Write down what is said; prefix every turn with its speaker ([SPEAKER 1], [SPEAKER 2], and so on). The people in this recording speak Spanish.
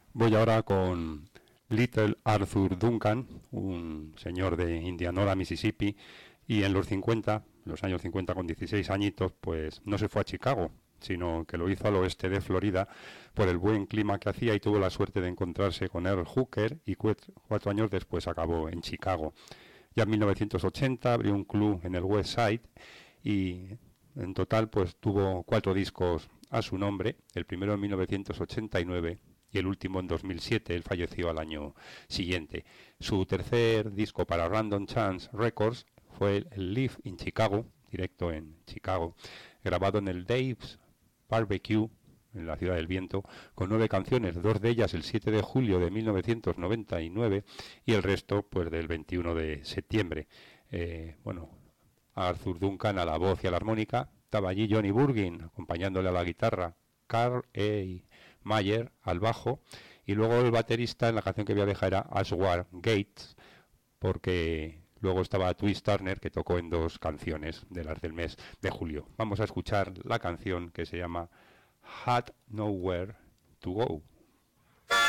[SPEAKER 1] Voy ahora con Little Arthur Duncan, un señor de Indianola, Mississippi, y en los años 50 con 16 añitos, pues no se fue a Chicago, sino que lo hizo al oeste de Florida por el buen clima que hacía y tuvo la suerte de encontrarse con Earl Hooker y 4 años después acabó en Chicago. Ya en 1980 abrió un club en el West Side y en total pues tuvo 4 discos a su nombre, el primero en 1989 y el último en 2007. Él falleció al año siguiente. Su tercer disco para Random Chance Records fue el Live in Chicago, directo en Chicago, grabado en el Dave's Barbecue en la Ciudad del Viento, con 9 canciones, 2 de ellas el 7 de julio de 1999 y el resto pues del 21 de septiembre. Bueno, Arthur Duncan a la voz y a la armónica, estaba allí Johnny Burgin acompañándole a la guitarra, Carl A. Mayer al bajo y luego el baterista en la canción que voy a dejar era Ashwar Gates, porque luego estaba Twist Turner que tocó en 2 canciones de las del mes de julio. Vamos a escuchar la canción que se llama Had Nowhere to Go.